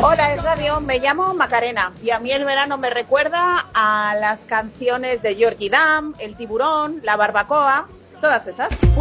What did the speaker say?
Hola, es Radio. Me llamo Macarena y a mí el verano me recuerda a las canciones de Georgie Dam, El Tiburón, La Barbacoa, todas esas.